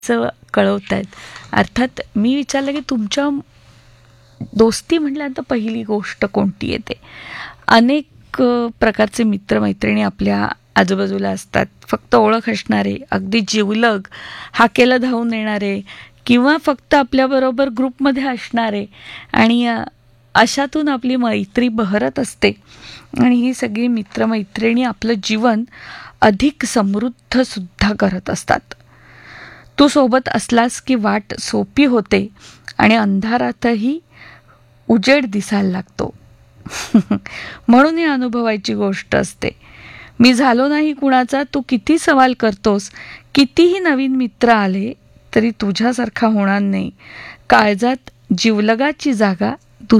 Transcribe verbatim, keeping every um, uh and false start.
चं कळवतायत. अर्थात मी विचारलं की तुमच्या दोस्ती म्हटल्यानंतर पहिली गोष्ट कोणती येते? अनेक अ, प्रकारचे मित्रमैत्रिणी आपल्या आजूबाजूला असतात. फक्त ओळख असणारे, अगदी जिवलग, हाकेला धावून येणारे किंवा फक्त आपल्याबरोबर ग्रुपमध्ये असणारे आणि अ, अशातून आपली मैत्री बहरत असते आणि ही सगळी मित्रमैत्रिणी आपलं जीवन अधिक समृद्ध सुद्धा करत असतात. तू सोबत असलास की वाट सोपी होते आणि अंधारातही उजेड दिसायला लागतो. म्हणून ही अनुभवायची गोष्ट असते. मी झालो नाही कुणाचा, तू किती सवाल करतोस, कितीही नवीन मित्र आले तरी तुझ्यासारखा होणार नाही. काळजात जिवलगाची जागा